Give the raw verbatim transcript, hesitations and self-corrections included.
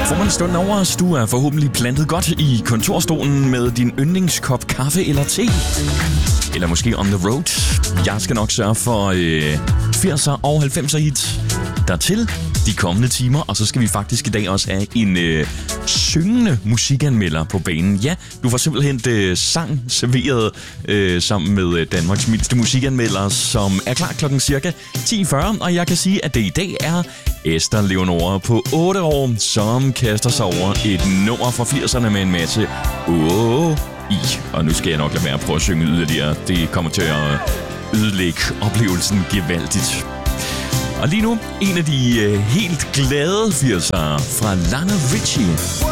Får man en stund over, at du er forhåbentlig plantet godt i kontorstolen med din yndlingskop kaffe eller te. Eller måske on the road. Jeg skal nok sørge for øh, firser og halvfemser hits dertil de kommende timer. Og så skal vi faktisk i dag også have en øh, syngende musikanmelder på banen. Ja, du får simpelthen øh, sang serveret øh, sammen med øh, Danmarks mindste musikanmelder, som er klar klokken cirka ti fyrre. Og jeg kan sige, at det i dag er Esther Leonora på otte år, som kaster sig over et nummer fra firserne med en masse åh i. Og nu skal jeg nok lade være at prøve at synge yderligere. Det kommer til at ødelægge oplevelsen gevaldigt. Og lige nu, en af de øh, helt glade firsere fra Lionel Richie.